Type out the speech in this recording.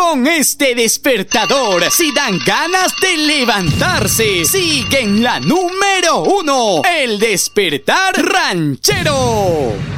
con este despertador. Si dan ganas de levantarse, sigue en la número 1, el despertar ranchero.